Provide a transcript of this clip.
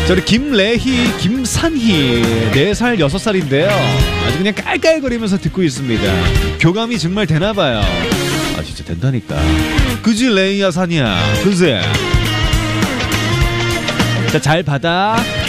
우리 김래희, 김산희 4살, 6살인데요. 아주 그냥 깔깔거리면서 듣고 있습니다. 교감이 정말 되나봐요. 아 진짜 된다니까. 그지 레이야 산이야 그지? 자 잘 받아.